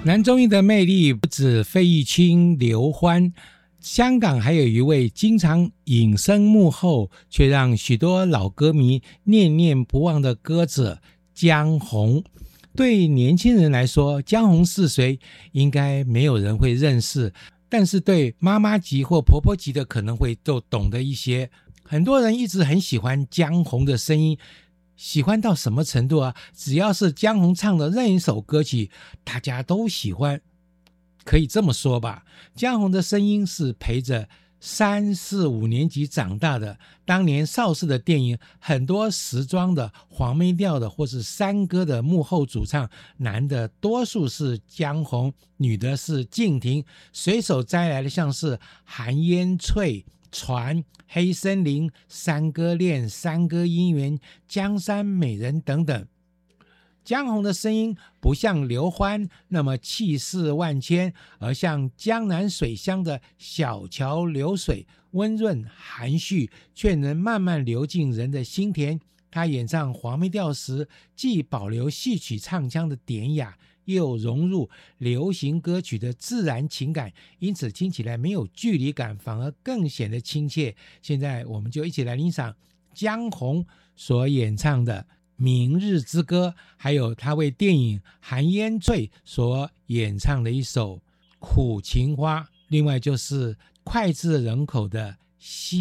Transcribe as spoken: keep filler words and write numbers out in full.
男中音的魅力不止费玉清、刘欢，香港还有一位经常隐身幕后却让许多老歌迷念念不忘的歌者江红。对年轻人来说，江红是谁应该没有人会认识，但是对妈妈级或婆婆级的可能会都懂得一些。很多人一直很喜欢江红的声音，喜欢到什么程度啊？只要是江红唱的任一首歌曲，大家都喜欢。可以这么说吧，江红的声音是陪着三四五年级长大的。当年邵氏的电影，很多时装的、黄梅调的或是山歌的幕后主唱，男的多数是江红，女的是静婷，随手摘来的像是韩烟翠、船、黑森林、山歌恋、山歌姻缘、江山美人等等。江红的声音不像刘欢那么气势万千，而像江南水乡的小桥流水，温润含蓄，却能慢慢流进人的心田。他演唱黄梅调时，既保留戏曲唱腔的典雅，又融入流行歌曲的自然情感，因此听起来没有距离感，反而更显得亲切。现在我们就一起来欣赏江红所演唱的明日之歌，还有他为电影韩烟翠所演唱的一首苦情花，另外就是脍炙人口的西